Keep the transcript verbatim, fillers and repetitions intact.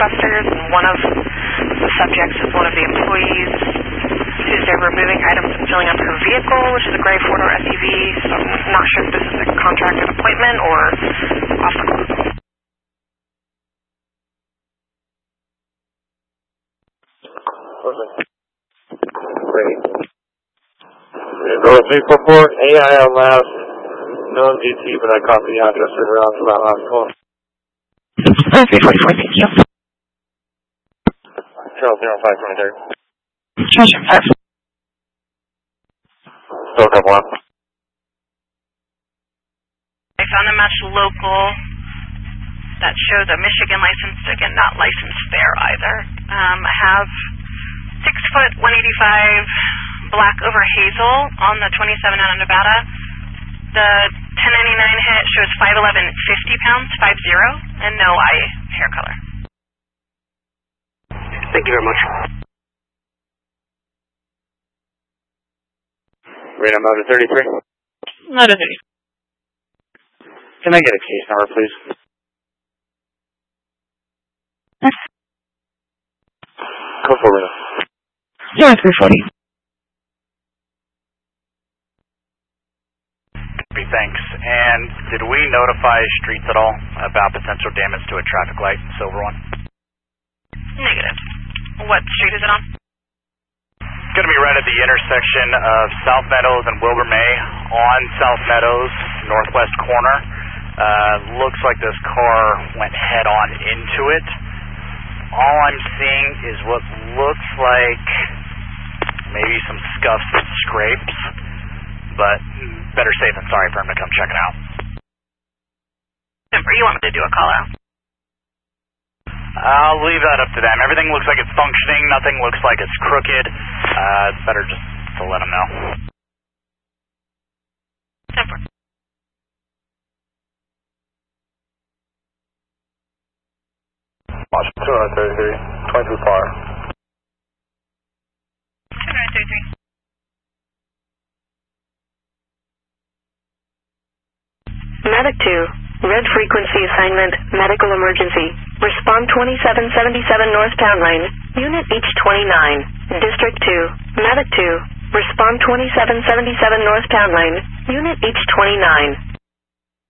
protesters, and one of the subjects is one of the employees who's there removing items and filling up her vehicle, which is a gray four-door S U V, so I'm not sure if this is a contracted appointment or off the clock. Great. Go to three four four, A I L Labs, no M D T, but I copy the address for around about last call. three forty-four, thank you. Charles zero five twenty-three. Treasure five. Still a couple on. I found a match local that shows a Michigan license, again, not licensed there either. Um, I have six foot, one eighty-five, black over hazel on the twenty-seven out of Nevada. The ten ninety-nine hit shows five eleven, fifty pounds, five zero, and no eye hair color. Thank you very much. Radar motor thirty-three. Not a thirty. Can I get a case number, please? Go for it. Zero three forty. Thanks. And did we notify streets at all about potential damage to a traffic light, Silver One? Negative. What street is it on? It's going to be right at the intersection of South Meadows and Wilbur May on South Meadows, northwest corner. Uh, looks like this car went head-on into it. All I'm seeing is what looks like maybe some scuffs and scrapes, but better safe than sorry for him to come check it out. Simper, you want me to do a call-out? I'll leave that up to them. Everything looks like it's functioning. Nothing looks like it's crooked. Uh, it's better just to let them know. Simper. Watch two thirty-three, twenty-two far. two thirty-three. Medic two, red frequency assignment, medical emergency. Respond twenty-seven seventy-seven North Town Lane, Unit H twenty-nine. District two, Medic two, respond twenty-seven seventy-seven North Town Lane, Unit H twenty-nine.